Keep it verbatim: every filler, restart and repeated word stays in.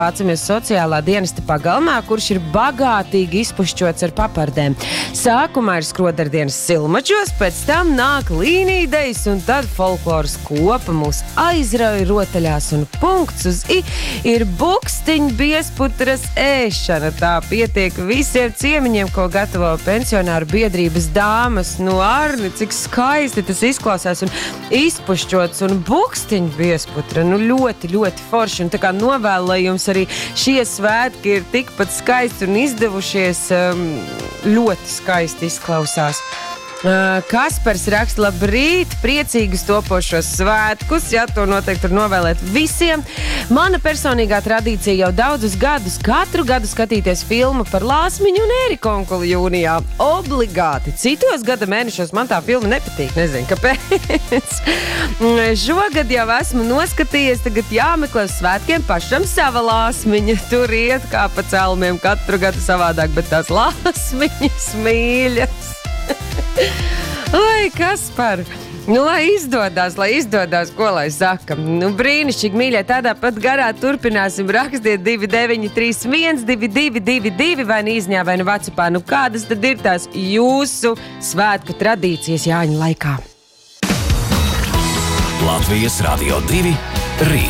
Vācamies sociālā dienesta pagalmā, kurš ir bagātīgi izpušķots ar papardēm. Sākumā ir skrodardienas silmačos, pēc tam nāk līnīdejas un tad folkloras kopa mūs aizrauj rotaļās un punkts uz i ir bukstiņu biezputras ēšana. Tā pietiek visiem ciemiņiem, ko gatavo pensionāru biedrības dāmas. Nu, Arni, cik skaisti tas izklausās un izpušķots un bukstiņu biezputra. Nu, ļoti, ļoti forši un tā kā novēlējums arī šie svētki ir tikpat skaisti un izdevušies, um, ļoti skaisti izklausās. Uh, Kaspars raksta, labrīt, priecīgus topošos svētkus, ja to noteikti tur novēlēt visiem. Mana personīgā tradīcija jau daudzus gadus, katru gadu skatīties filmu par Lāsmiņu un Ēriku onkuli jūnijā. Obligāti. Citos gada mēnešos man tā filma nepatīk, nezinu, kāpēc. Šogad jau esmu noskatījies, tagad jāmeklē uz svētkiem pašam sava Lāsmiņa. Tur iet kā pa celmiem katru gadu savādāk, bet tās Lāsmiņas mīļas. Oi, Kaspar! Nu, lai izdodās, lai izdodās, ko lai saka. Nu, brīnišķīgi, mīļie, tādā pat garā turpināsim. Rakstiet divi deviņi trīs viens divi divi divi divi vai nu īsņā, vai nu Vācijā. Nu, kādas tad ir tās jūsu svētku tradīcijas Jāņa laikā? Latvijas Radio divi rīt.